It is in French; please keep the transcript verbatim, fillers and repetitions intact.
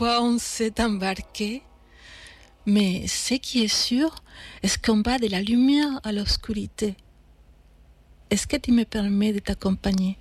fois on s'est embarqué. Mais ce qui est sûr, est qu'on va de la lumière à l'obscurité. Est-ce que tu me permets de t'accompagner?